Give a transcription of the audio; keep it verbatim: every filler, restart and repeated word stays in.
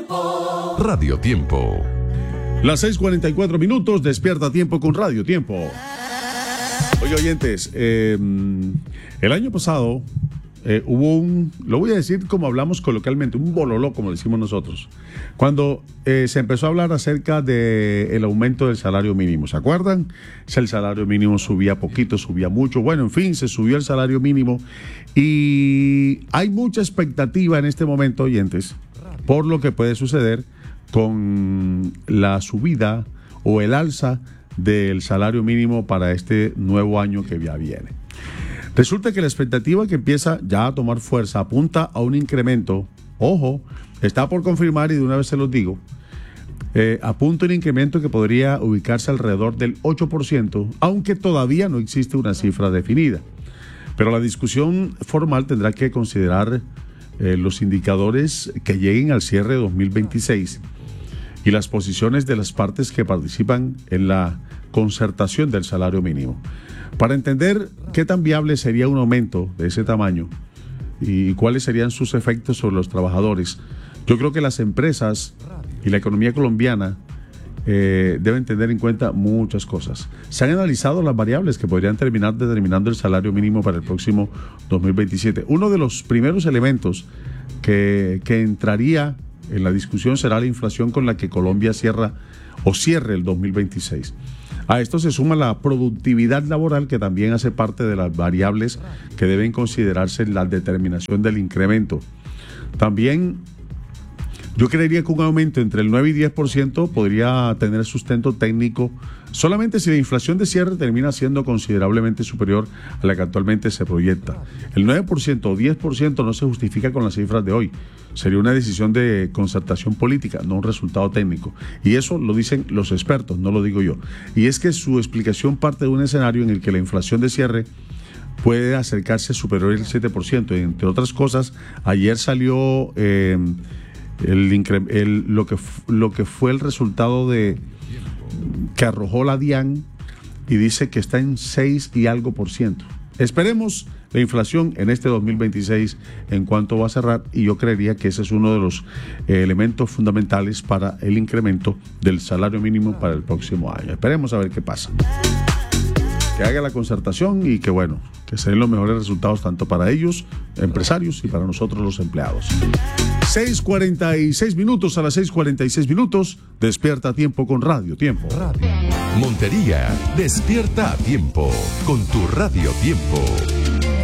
Tiempo. Radio Tiempo. Las seis cuarenta y cuatro minutos, despierta tiempo con Radio Tiempo. Oye, oyentes, eh, el año pasado eh, hubo un, lo voy a decir como hablamos coloquialmente, un bololó, como decimos nosotros, cuando eh, se empezó a hablar acerca del aumento del salario mínimo. ¿Se acuerdan? Si el salario mínimo subía poquito, subía mucho. Bueno, en fin, se subió el salario mínimo y hay mucha expectativa en este momento, oyentes, por lo que puede suceder con la subida o el alza del salario mínimo para este nuevo año que ya viene. Resulta que la expectativa que empieza ya a tomar fuerza apunta a un incremento, ojo, está por confirmar y de una vez se los digo, eh, apunta a un incremento que podría ubicarse alrededor del ocho por ciento, aunque todavía no existe una cifra definida. Pero la discusión formal tendrá que considerar eh, los indicadores que lleguen al cierre de dos mil veintiséis y las posiciones de las partes que participan en la concertación del salario mínimo, para entender qué tan viable sería un aumento de ese tamaño y cuáles serían sus efectos sobre los trabajadores. Yo creo que las empresas y la economía colombiana eh, deben tener en cuenta muchas cosas. Se han analizado las variables que podrían terminar determinando el salario mínimo para el próximo dos mil veintisiete. Uno de los primeros elementos que, que entraría en la discusión será la inflación con la que Colombia cierra o cierre el dos mil veintiséis. A esto se suma la productividad laboral, que también hace parte de las variables que deben considerarse en la determinación del incremento. También yo creería que un aumento entre el nueve y diez por ciento podría tener sustento técnico solamente si la inflación de cierre termina siendo considerablemente superior a la que actualmente se proyecta. El nueve por ciento o diez por ciento no se justifica con las cifras de hoy. Sería una decisión de concertación política, no un resultado técnico. Y eso lo dicen los expertos, no lo digo yo. Y es que su explicación parte de un escenario en el que la inflación de cierre puede acercarse superior al siete por ciento. Entre otras cosas, ayer salió eh, el, incre- el, lo, que f- lo que fue el resultado de que arrojó la DIAN y dice que está en seis y algo por ciento. Esperemos la inflación en este dos mil veintiséis en cuanto va a cerrar, y yo creería que ese es uno de los eh, elementos fundamentales para el incremento del salario mínimo para el próximo año. Esperemos a ver qué pasa. Que haga la concertación y que, bueno, que se den los mejores resultados tanto para ellos, empresarios, y para nosotros los empleados. seis cuarenta y seis minutos, a las seis cuarenta y seis minutos, despierta a tiempo con Radio Tiempo. Radio. Montería, despierta a tiempo con tu Radio Tiempo.